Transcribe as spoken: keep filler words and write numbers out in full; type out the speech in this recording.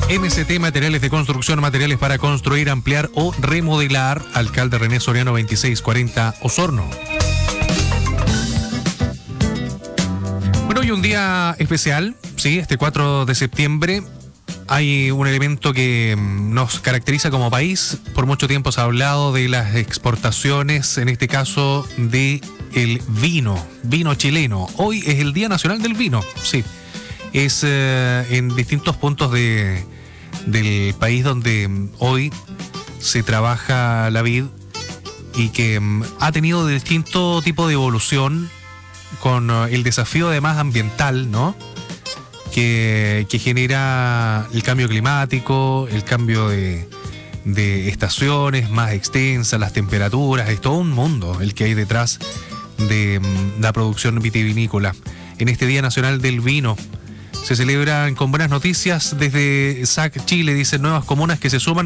M S T Materiales de Construcción, materiales para construir, ampliar o remodelar. Alcalde René Soriano veintiséis cuarenta, Osorno. Bueno, hoy un día especial, sí, este cuatro de septiembre. Hay un elemento que nos caracteriza como país. Por mucho tiempo se ha hablado de las exportaciones, en este caso de el vino, vino chileno. Hoy es el Día Nacional del Vino, sí. Es eh, en distintos puntos de, del país donde hoy se trabaja la vid y que um, ha tenido distinto tipo de evolución con uh, el desafío además ambiental, ¿no? Que, que genera el cambio climático, el cambio de, de estaciones más extensas, las temperaturas, es todo un mundo el que hay detrás de um, la producción vitivinícola. En este Día Nacional del Vino se celebran con buenas noticias desde S A C Chile, dicen nuevas comunas que se suman